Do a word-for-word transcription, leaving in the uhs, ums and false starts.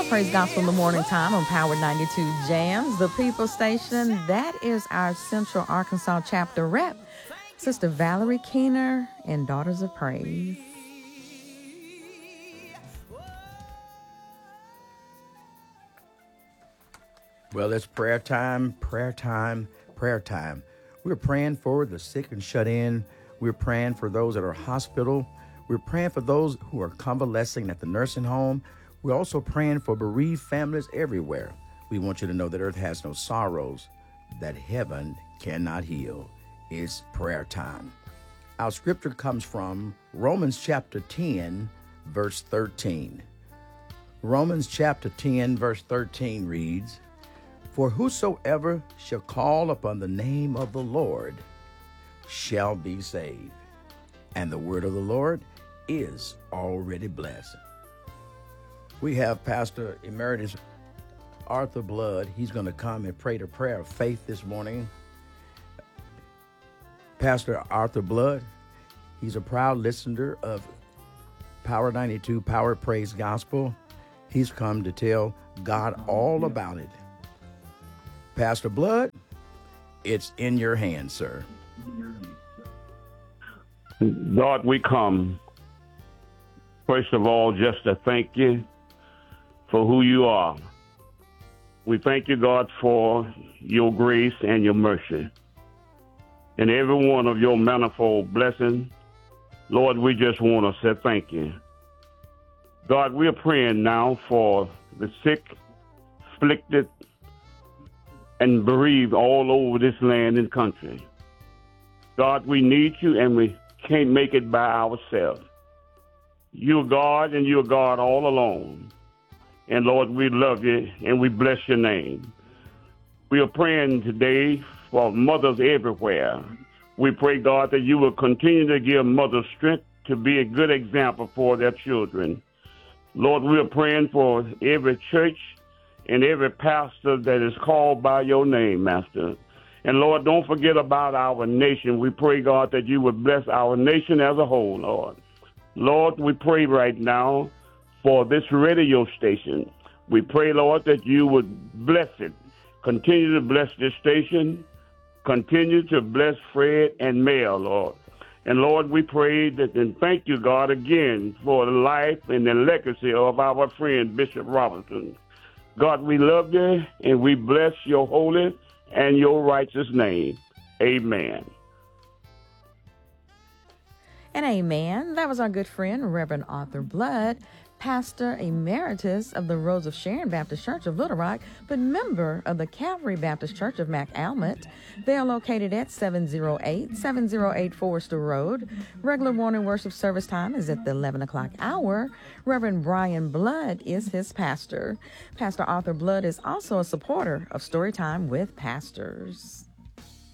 Praise Gospel in the morning time on Power ninety-two Jams, the People Station. That is our Central Arkansas chapter rep, Sister Valerie Keener and Daughters of Praise. Well, it's prayer time, prayer time, prayer time. We're praying for the sick and shut in. We're praying for those that are hospital. We're praying for those who are convalescing at the nursing home. We're also praying for bereaved families everywhere. We want you to know that earth has no sorrows, that heaven cannot heal. It's prayer time. Our scripture comes from Romans chapter ten, verse thirteen. Romans chapter ten, verse thirteen reads, "For whosoever shall call upon the name of the Lord shall be saved. And the word of the Lord is already blessed." We have Pastor Emeritus Arthur Blood. He's going to come and pray the prayer of faith this morning. Pastor Arthur Blood, he's a proud listener of Power ninety-two, Power Praise Gospel. He's come to tell God all about it. Pastor Blood, it's in your hands, sir. God, we come, first of all, just to thank you for who you are. We thank you, God, for your grace and your mercy. And every one of your manifold blessings, Lord, we just want to say thank you. God, we're praying now for the sick, afflicted, and bereaved all over this land and country. God, we need you and we can't make it by ourselves. You're God and you're God all alone. And Lord, we love you and we bless your name. We are praying today for mothers everywhere. We pray, God, that you will continue to give mothers strength to be a good example for their children. Lord, we are praying for every church and every pastor that is called by your name, Master. And Lord, don't forget about our nation. We pray, God, that you would bless our nation as a whole, Lord. Lord, we pray right now for this radio station. We pray, Lord, that you would bless it. Continue to bless this station. Continue to bless Fred and Mel, Lord. And Lord, we pray that and thank you, God, again for the life and the legacy of our friend Bishop Robinson. God, we love you and we bless your holy and your righteous name. Amen. And amen. That was our good friend, Reverend Arthur Blood, Pastor Emeritus of the Rose of Sharon Baptist Church of Little Rock, but member of the Calvary Baptist Church of McAlmont. They are located at seven oh eight, seven oh eight Forrester Road. Regular morning worship service time is at the eleven o'clock hour. Reverend Brian Blood is his pastor. Pastor Arthur Blood is also a supporter of Storytime with Pastors.